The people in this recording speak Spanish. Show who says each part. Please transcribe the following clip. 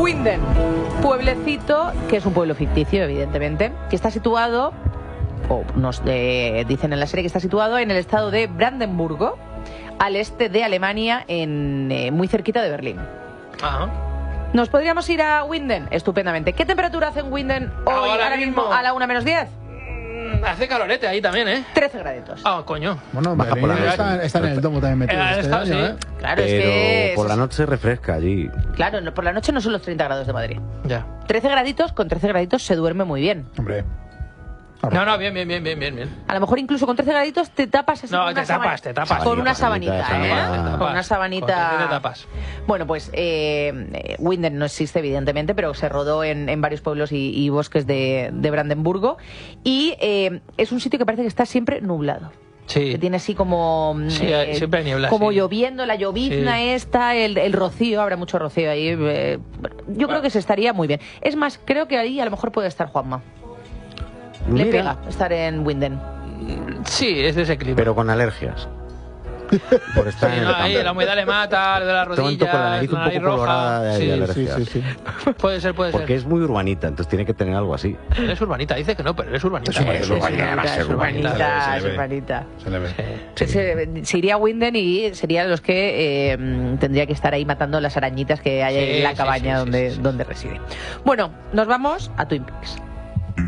Speaker 1: Winden, pueblecito, que es un pueblo ficticio, evidentemente, que está situado, o nos dicen en la serie que está situado en el estado de Brandenburgo, al este de Alemania, muy cerquita de Berlín.
Speaker 2: Ajá.
Speaker 1: ¿Nos podríamos ir a Winden? Estupendamente. ¿Qué temperatura hace en Winden hoy, ahora mismo, a la 1:10?
Speaker 2: Hace calorete ahí también, ¿eh?
Speaker 1: 13 graditos.
Speaker 2: Ah, coño.
Speaker 3: Bueno, Madrid está en el domo también metido este año,
Speaker 2: sí.
Speaker 3: ¿eh?
Speaker 1: Claro, es
Speaker 4: Pero
Speaker 1: que...
Speaker 4: por la noche refresca allí.
Speaker 1: Claro, por la noche no son los 30 grados de Madrid.
Speaker 2: Ya.
Speaker 1: 13 graditos, con 13 graditos se duerme muy bien.
Speaker 3: Hombre.
Speaker 2: No, bien.
Speaker 1: A lo mejor incluso con 13 graditos te tapas así.
Speaker 2: No,
Speaker 1: con una
Speaker 2: te tapas.
Speaker 1: Con una
Speaker 4: Sabanita,
Speaker 1: sabanita, ¿eh? Con una sabanita.
Speaker 2: Con 13 te tapas.
Speaker 1: Bueno, pues Winden no existe, evidentemente, pero se rodó en varios pueblos y bosques de Brandenburgo. Y es un sitio que parece que está siempre nublado.
Speaker 2: Sí.
Speaker 1: Que tiene así como...
Speaker 2: Sí, siempre hay niebla.
Speaker 1: Como
Speaker 2: sí.
Speaker 1: lloviendo, la llovizna
Speaker 2: Sí.
Speaker 1: esta, el rocío, habrá mucho rocío ahí. Yo creo que se estaría muy bien. Es más, creo que ahí a lo mejor puede estar Juanma. Le
Speaker 4: Mira,
Speaker 1: pega estar en Winden.
Speaker 2: Sí, es de ese clima.
Speaker 4: pero con alergias. Por estar
Speaker 2: Sí,
Speaker 4: en
Speaker 2: no,
Speaker 4: el
Speaker 2: ahí
Speaker 4: campo.
Speaker 2: la humedad le mata, le de la
Speaker 4: Te momento
Speaker 2: rodilla,
Speaker 4: con la nariz un poco colorada de
Speaker 2: Sí,
Speaker 4: alergias.
Speaker 3: Sí.
Speaker 2: puede ser.
Speaker 4: Porque es muy urbanita, entonces tiene que tener algo así.
Speaker 2: Eres urbanita, dice que no, pero eres urbanita.
Speaker 3: Sí, es urbanita.
Speaker 1: Es urbanita, es
Speaker 3: se le ve.
Speaker 1: urbanita.
Speaker 3: Se le ve.
Speaker 1: Se iría a Winden y serían los que tendría que estar ahí matando las arañitas que hay en la cabaña donde reside. Bueno, nos vamos a Twin Peaks.